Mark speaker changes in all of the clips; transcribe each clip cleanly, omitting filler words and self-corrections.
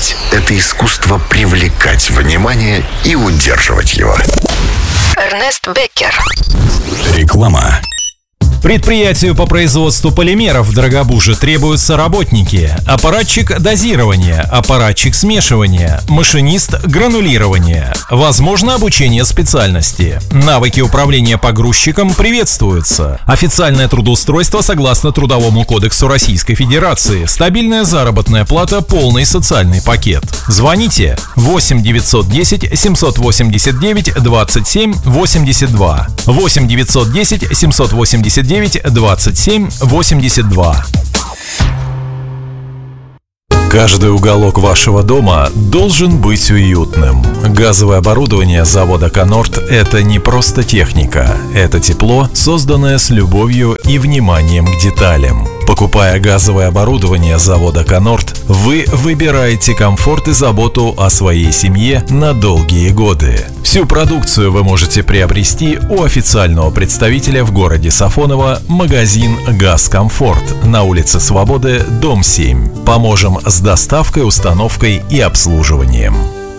Speaker 1: Уметь – это искусство привлекать внимание и удерживать его.
Speaker 2: Эрнест Беккер.
Speaker 3: Реклама. Предприятию по производству полимеров в Дорогобуже требуются работники: аппаратчик дозирования, аппаратчик смешивания, машинист гранулирования. Возможно обучение специальности. Навыки управления погрузчиком приветствуются. Официальное трудоустройство согласно Трудовому кодексу Российской Федерации. Стабильная заработная плата, полный социальный пакет. Звоните 8 910 789 27 82. 8 910 789 27 82. Каждый уголок вашего дома должен быть уютным. Газовое оборудование завода «Конорд» — это не просто техника. Это тепло, созданное с любовью и вниманием к деталям. Покупая газовое оборудование завода «Конорд», вы выбираете комфорт и заботу о своей семье на долгие годы. Всю продукцию вы можете приобрести у официального представителя в городе Сафоново, магазин «Газкомфорт» на улице Свободы, дом 7. Поможем с доставкой, установкой и обслуживанием.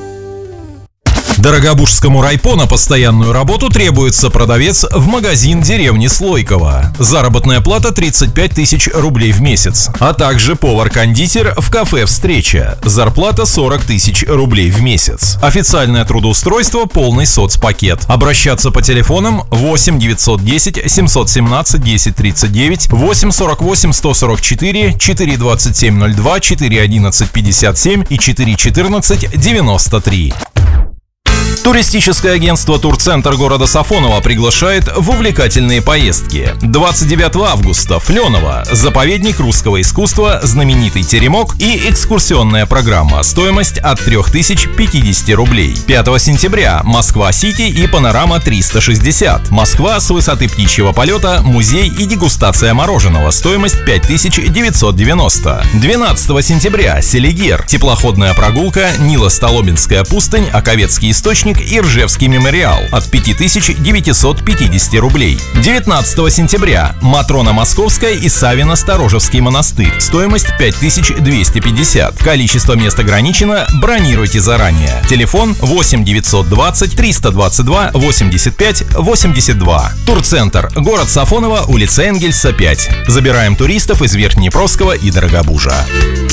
Speaker 3: Дорогобужскому райпо на постоянную работу требуется продавец в магазин деревни Слойково. Заработная плата 35 тысяч рублей в месяц. А также повар-кондитер в кафе «Встреча». Зарплата 40 тысяч рублей в месяц. Официальное трудоустройство, полный соцпакет. Обращаться по телефонам 8 910 717 1039, 8 48 144, 4 27 02, 4 11 57 и 4 14 93. Туристическое агентство «Турцентр» города Сафоново приглашает в увлекательные поездки. 29 августа Флёново, заповедник русского искусства, знаменитый теремок и экскурсионная программа. Стоимость от 3050 рублей. 5 сентября Москва-Сити и Панорама 360. Москва с высоты птичьего полета, музей и дегустация мороженого. Стоимость 5990. 12 сентября Селигер, теплоходная прогулка, Нило-Столобинская пустынь, Оковецкий источник и Ржевский мемориал от 5950 рублей. 19 сентября Матрона Московская и Савино-Сторожевский монастырь. Стоимость 5250. Количество мест ограничено. Бронируйте заранее. Телефон 8 920 322 85 82. Турцентр. Город Сафоново, улица Энгельса, 5. Забираем туристов из Верхнепровского и Дорогобужа.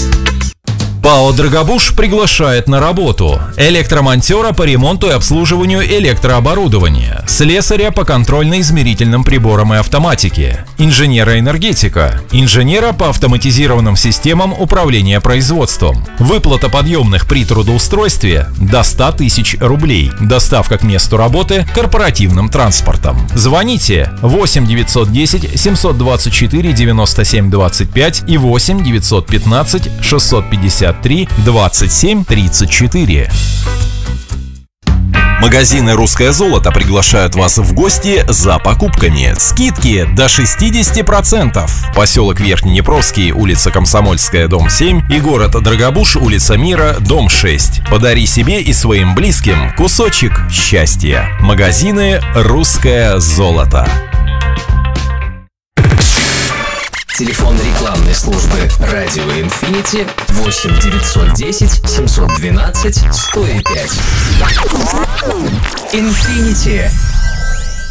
Speaker 3: ПАО «Дорогобуж» приглашает на работу электромонтера по ремонту и обслуживанию электрооборудования, слесаря по контрольно-измерительным приборам и автоматике, инженера-энергетика, инженера по автоматизированным системам управления производством. Выплата подъемных при трудоустройстве до 100 тысяч рублей. Доставка к месту работы корпоративным транспортом. Звоните 8 910 724 97 25 и 8 915 653 27 34. Магазины «Русское золото» приглашают вас в гости за покупками. Скидки до 60%. Поселок Верхнеднепровский, улица Комсомольская, дом 7 и город Дорогобуж, улица Мира, дом 6. Подари себе и своим близким кусочек счастья. Магазины «Русское золото».
Speaker 4: Телефон рекламной службы «Радио Инфинити» 8 910 712 105. Инфинити.